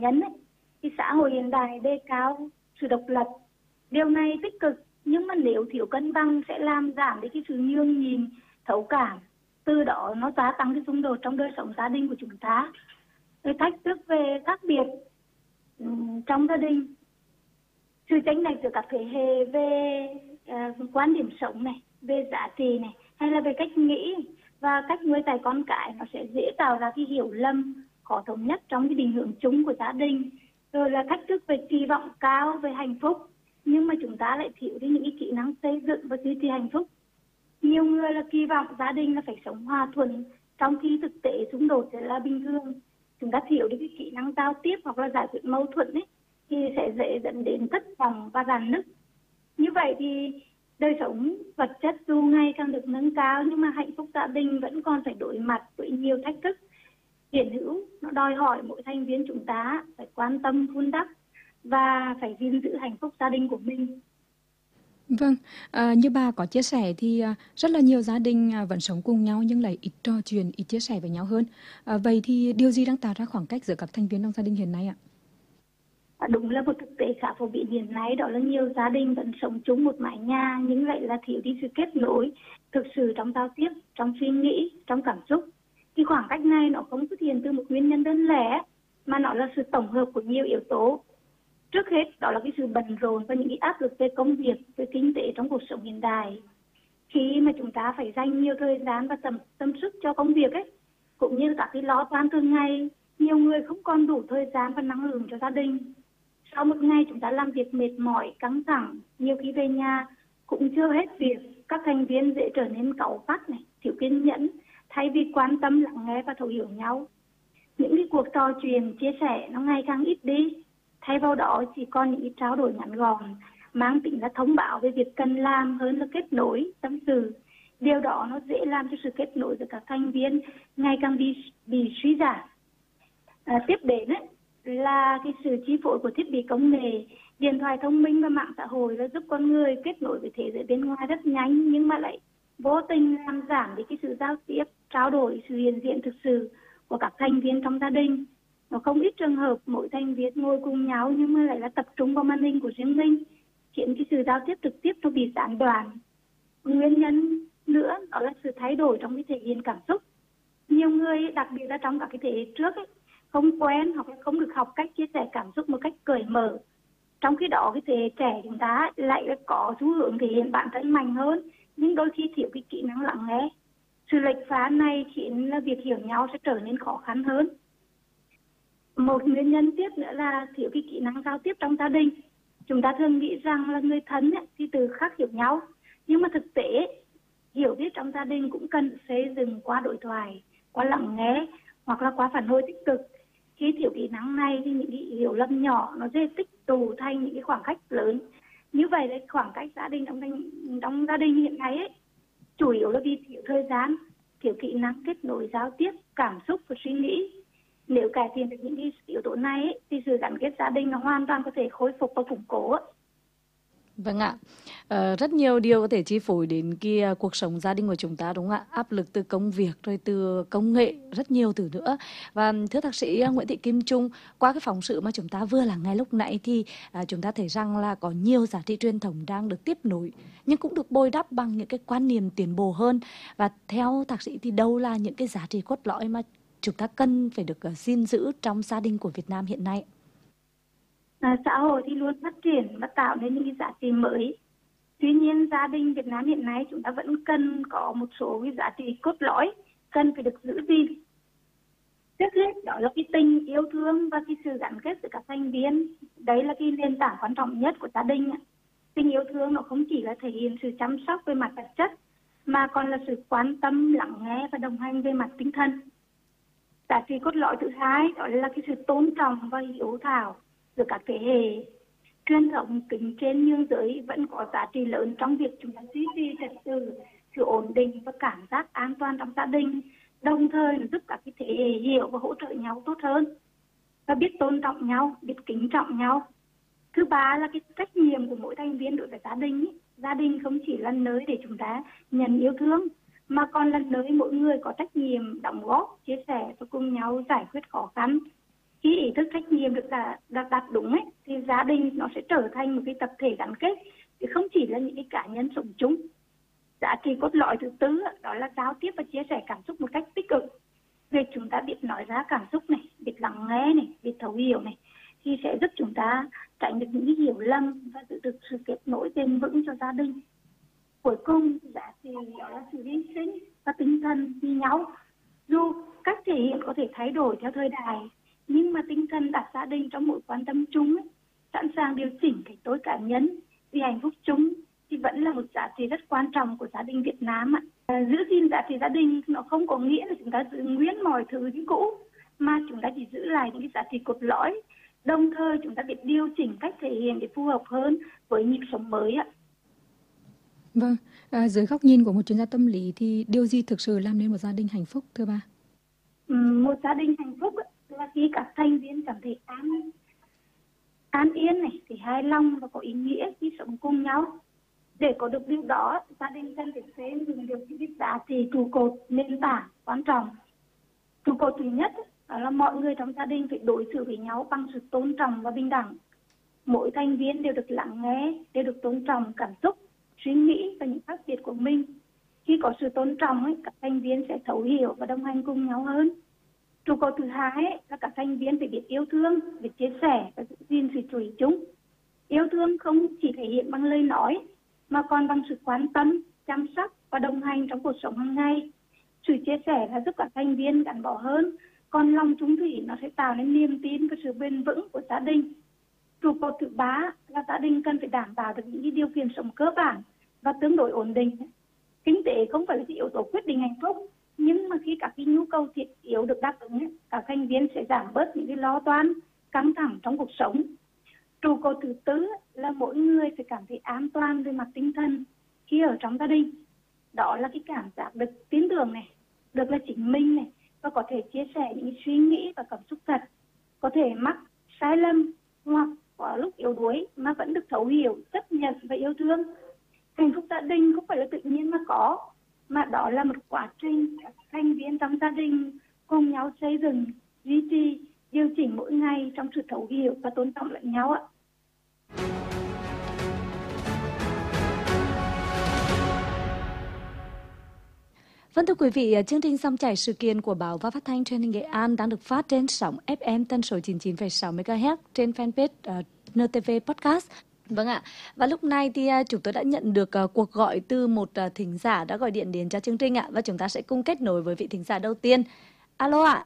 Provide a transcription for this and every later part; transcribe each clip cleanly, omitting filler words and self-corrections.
nhân ấy, thì xã hội hiện đại đề cao sự độc lập. Điều này tích cực, nhưng mà nếu thiếu cân bằng sẽ làm giảm đi cái sự nhường nhịn, thấu cảm. Từ đó nó gia tăng cái xung đột trong đời sống gia đình của chúng ta. Cái thách thức về khác biệt trong gia đình, sự chênh lệch giữa các thế hệ về quan điểm sống này, về giá trị này, hay là về cách nghĩ và cách nuôi dạy con cái, nó sẽ dễ tạo ra cái hiểu lầm, khó thống nhất trong cái định hướng chung của gia đình. Rồi là thách thức về kỳ vọng cao về hạnh phúc, nhưng mà chúng ta lại thiếu đi những cái kỹ năng xây dựng và duy trì hạnh phúc. Nhiều người là kỳ vọng gia đình là phải sống hòa thuận, trong khi thực tế xung đột sẽ là bình thường. Chúng ta thiếu đi cái kỹ năng giao tiếp hoặc là giải quyết mâu thuẫn ấy, thì sẽ dễ dẫn đến thất vọng và rạn nứt. Như vậy thì đời sống vật chất dù ngày càng được nâng cao, nhưng mà hạnh phúc gia đình vẫn còn phải đối mặt với nhiều thách thức hiện hữu. Nó đòi hỏi mỗi thành viên chúng ta phải quan tâm vun đắp và phải gìn giữ hạnh phúc gia đình của mình. Vâng, như bà có chia sẻ thì rất là nhiều gia đình vẫn sống cùng nhau nhưng lại ít trò chuyện, ít chia sẻ với nhau hơn. Vậy thì điều gì đang tạo ra khoảng cách giữa các thành viên trong gia đình hiện nay ạ? Đúng là một thực tế khá phổ biến hiện nay, đó là nhiều gia đình vẫn sống chung một mái nhà nhưng lại là thiếu đi sự kết nối thực sự trong giao tiếp, trong suy nghĩ, trong cảm xúc. Thì khoảng cách này nó không xuất hiện từ một nguyên nhân đơn lẻ, mà nó là sự tổng hợp của nhiều yếu tố. Trước hết đó là cái sự bận rộn và những cái áp lực về công việc, về kinh tế trong cuộc sống hiện đại. Khi mà chúng ta phải dành nhiều thời gian và tâm sức cho công việc ấy, cũng như các cái lo toan thường ngày, nhiều người không còn đủ thời gian và năng lượng cho gia đình. Sau một ngày chúng ta làm việc mệt mỏi, căng thẳng, nhiều khi về nhà cũng chưa hết việc, các thành viên dễ trở nên cáu gắt này, thiếu kiên nhẫn, thay vì quan tâm, lắng nghe và thấu hiểu nhau. Những cái cuộc trò chuyện, chia sẻ nó ngày càng ít đi, thay vào đó chỉ còn những cái trao đổi ngắn gọn, mang tính là thông báo về việc cần làm hơn là kết nối, tâm sự. Điều đó nó dễ làm cho sự kết nối giữa các thành viên ngày càng bị suy giảm. Tiếp đến ấy, là cái sự chi phối của thiết bị công nghệ, điện thoại thông minh và mạng xã hội đã giúp con người kết nối với thế giới bên ngoài rất nhanh, nhưng mà lại vô tình làm giảm đi cái sự giao tiếp, trao đổi, sự hiện diện thực sự của các thành viên trong gia đình. Nó không ít trường hợp mỗi thành viên ngồi cùng nhau nhưng mà lại là tập trung vào màn hình của riêng mình, khiến cái sự giao tiếp trực tiếp nó bị gián đoạn. Nguyên nhân nữa đó là sự thay đổi trong cái thể hiện cảm xúc. Nhiều người, đặc biệt là trong các cái thế hệ trước ấy, không quen hoặc là không được học cách chia sẻ cảm xúc một cách cởi mở. Trong khi đó cái thế hệ trẻ chúng ta lại có xu hướng thể hiện bản thân mạnh hơn, nhưng đôi khi thiếu cái kỹ năng lắng nghe. Sự lệch pha này khiến là việc hiểu nhau sẽ trở nên khó khăn hơn. Một nguyên nhân tiếp nữa là thiếu cái kỹ năng giao tiếp trong gia đình. Chúng ta thường nghĩ rằng là người thân ấy, thì từ khắc hiểu nhau, nhưng mà thực tế hiểu biết trong gia đình cũng cần xây dựng qua đối thoại, qua lắng nghe hoặc là qua phản hồi tích cực. Khi thiếu kỹ năng này thì những cái hiểu lầm nhỏ nó dễ tích tụ thành những cái khoảng cách lớn. Như vậy là khoảng cách gia đình trong gia đình hiện nay ấy, chủ yếu là vì thiếu thời gian, thiếu kỹ năng kết nối giao tiếp, cảm xúc và suy nghĩ. Nếu cải thiện được những cái yếu tố này ấy, thì sự gắn kết gia đình nó hoàn toàn có thể khôi phục và củng cố. Vâng ạ, rất nhiều điều có thể chi phối đến cuộc sống gia đình của chúng ta đúng không ạ? Áp lực từ công việc rồi từ công nghệ, rất nhiều thứ nữa. Và thưa thạc sĩ Nguyễn Thị Kim Trung, qua cái phóng sự mà chúng ta vừa lắng nghe lúc nãy thì chúng ta thấy rằng là có nhiều giá trị truyền thống đang được tiếp nối, nhưng cũng được bồi đắp bằng những cái quan niệm tiến bộ hơn. Và theo thạc sĩ thì đâu là những cái giá trị cốt lõi mà chúng ta cần phải được gìn giữ trong gia đình của Việt Nam hiện nay? Xã hội thì luôn phát triển và tạo nên những cái giá trị mới. Tuy nhiên gia đình Việt Nam hiện nay chúng ta vẫn cần có một số cái giá trị cốt lõi cần phải được giữ gìn. Trước hết đó là cái tình yêu thương và cái sự gắn kết giữa các thành viên. Đấy là cái nền tảng quan trọng nhất của gia đình. Tình yêu thương nó không chỉ là thể hiện sự chăm sóc về mặt vật chất, mà còn là sự quan tâm, lắng nghe và đồng hành về mặt tinh thần. Giá trị cốt lõi thứ hai đó là cái sự tôn trọng và hiếu thảo giữa các thế hệ. Truyền thống kính trên nhường dưới vẫn có giá trị lớn trong việc chúng ta duy trì trật tự, sự ổn định và cảm giác an toàn trong gia đình, đồng thời giúp các cái thế hệ hiểu và hỗ trợ nhau tốt hơn và biết tôn trọng nhau, biết kính trọng nhau. Thứ ba là cái trách nhiệm của mỗi thành viên đối với gia đình. Gia đình không chỉ là nơi để chúng ta nhận yêu thương, mà còn là nơi mỗi người có trách nhiệm đóng góp, chia sẻ và cùng nhau giải quyết khó khăn. Khi ý thức trách nhiệm được đặt đúng ấy, thì gia đình nó sẽ trở thành một cái tập thể gắn kết, chứ không chỉ là những cái cá nhân sống chung. Giá trị cốt lõi thứ tư đó là giao tiếp và chia sẻ cảm xúc một cách tích cực. Việc chúng ta biết nói ra cảm xúc này, biết lắng nghe này, biết thấu hiểu này, thì sẽ giúp chúng ta tránh được những cái hiểu lầm và giữ được sự kết nối bền vững cho gia đình. Cuối cùng, giá trị đó là sự hy sinh và tinh thần vì nhau. Dù cách thể hiện có thể thay đổi theo thời đại, nhưng mà tinh thần đặt gia đình trong mối quan tâm chung ấy, sẵn sàng điều chỉnh cái tôi cá nhân vì hạnh phúc chung, thì vẫn là một giá trị rất quan trọng của gia đình Việt Nam ạ. Giữ gìn giá trị gia đình nó không có nghĩa là chúng ta giữ nguyên mọi thứ như cũ, mà chúng ta chỉ giữ lại những cái giá trị cốt lõi, đồng thời chúng ta biết điều chỉnh cách thể hiện để phù hợp hơn với nhịp sống mới ạ. Vâng, dưới góc nhìn của một chuyên gia tâm lý thì điều gì thực sự làm nên một gia đình hạnh phúc thưa bà? Một gia đình hạnh phúc là khi các thành viên cảm thấy an yên này, thì hài lòng và có ý nghĩa khi sống cùng nhau. Để có được điều đó, gia đình cần phải xây dựng được những giá trị trụ cột nền tảng quan trọng. Trụ cột thứ nhất đó là mọi người trong gia đình phải đối xử với nhau bằng sự tôn trọng và bình đẳng. Mỗi thành viên đều được lắng nghe, đều được tôn trọng cảm xúc, suy nghĩ và những khác biệt của mình. Khi có sự tôn trọng ấy, các thành viên sẽ thấu hiểu và đồng hành cùng nhau hơn. Trụ cột thứ hai ấy, là các thành viên phải biết yêu thương, biết chia sẻ và giữ gìn sự chú ý chung. Yêu thương không chỉ thể hiện bằng lời nói, mà còn bằng sự quan tâm, chăm sóc và đồng hành trong cuộc sống hàng ngày. Sự chia sẻ là giúp các thành viên gắn bó hơn, còn lòng trung thủy nó sẽ tạo nên niềm tin và sự bền vững của gia đình. Trụ cột thứ ba là gia đình cần phải đảm bảo được những điều kiện sống cơ bản và tương đối ổn định. Kinh tế không phải là yếu tố quyết định hạnh phúc, nhưng mà khi các nhu cầu thiết yếu được đáp ứng, các thành viên sẽ giảm bớt những lo toan, căng thẳng trong cuộc sống. Trụ cột thứ tư là mỗi người phải cảm thấy an toàn về mặt tinh thần khi ở trong gia đình. Đó là cái cảm giác được tin tưởng này, được là chính mình này, và có thể chia sẻ những suy nghĩ và cảm xúc thật, có thể mắc sai lầm hoặc có lúc yếu đuối mà vẫn được thấu hiểu, chấp nhận và yêu thương. Hạnh phúc gia đình không phải là tự nhiên mà có, mà đó là một quá trình các thành viên trong gia đình cùng nhau xây dựng, duy trì, điều chỉnh mỗi ngày trong sự thấu hiểu và tôn trọng lẫn nhau ạ. Vâng thưa quý vị, chương trình Dòng chảy sự kiện của Báo và Phát thanh Truyền hình Nghệ An đang được phát trên sóng FM tần số 99,6 MHz trên fanpage NTV Podcast. Vâng ạ, và lúc này thì chúng tôi đã nhận được cuộc gọi từ một thính giả đã gọi điện đến cho chương trình ạ, và chúng ta sẽ cùng kết nối với vị thính giả đầu tiên. Alo ạ.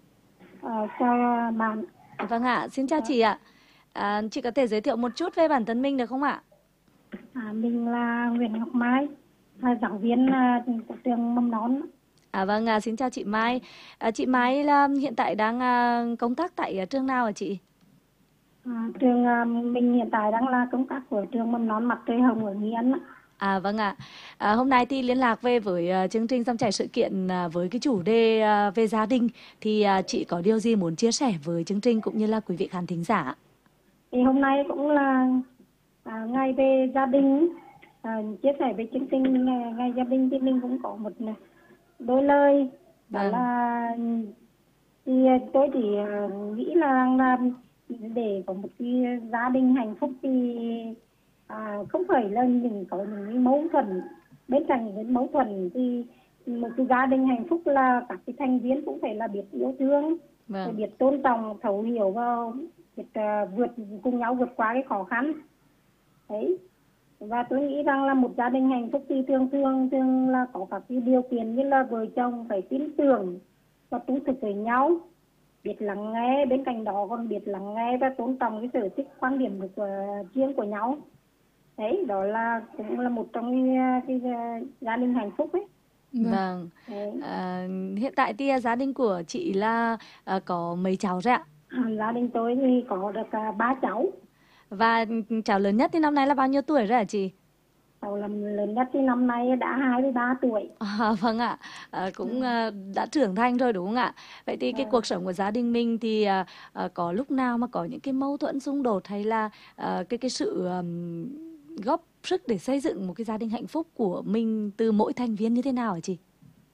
Chào bạn. Vâng ạ, xin chào chị ạ. Chị có thể giới thiệu một chút về bản thân mình được không ạ? Mình là Nguyễn Ngọc Mai, là giáo viên của trường mầm non. Vâng, xin chào chị Mai. Chị Mai là hiện tại đang công tác tại trường nào hả chị? Trường mình hiện tại đang là công tác của trường mầm non Mặt Trời Hồng ở Nghi An. Vâng ạ. Hôm nay thì liên lạc về với chương trình Dòng chảy sự kiện với cái chủ đề về gia đình, thì chị có điều gì muốn chia sẻ với chương trình cũng như là quý vị khán thính giả? Thì hôm nay cũng là ngày về gia đình, chia sẻ với chương trình ngày gia đình thì mình cũng có một đôi lời. Đó là thì tôi chỉ nghĩ là để có một cái gia đình hạnh phúc thì không phải là có những mâu thuẫn. Bên cạnh những mâu thuẫn thì một cái gia đình hạnh phúc là các cái thành viên cũng phải là biết yêu thương, biết tôn trọng, thấu hiểu và biết cùng nhau vượt qua cái khó khăn đấy. Và tôi nghĩ rằng là một gia đình hạnh phúc thì thường là có các cái điều kiện như là vợ chồng phải tin tưởng và trung thực với nhau, biết lắng nghe, bên cạnh đó còn biết lắng nghe và tôn trọng cái sở thích quan điểm riêng của nhau. Đấy, đó là cũng là một trong cái gia đình hạnh phúc ấy. Vâng. Hiện tại thì gia đình của chị là có mấy cháu rồi ạ? Gia đình tôi thì có được 3 cháu. Và cháu lớn nhất thì năm nay là bao nhiêu tuổi rồi hả chị? Cháu lớn nhất thì năm nay đã 23 tuổi. Vâng ạ, cũng đã trưởng thành rồi đúng không ạ? Vậy thì cái cuộc sống của gia đình mình thì có lúc nào mà có những cái mâu thuẫn xung đột hay là cái sự góp sức để xây dựng một cái gia đình hạnh phúc của mình từ mỗi thành viên như thế nào hả chị?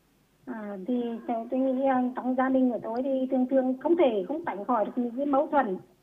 Thì tôi nghĩ trong gia đình của tôi thì thường thường không tránh khỏi được những cái mâu thuẫn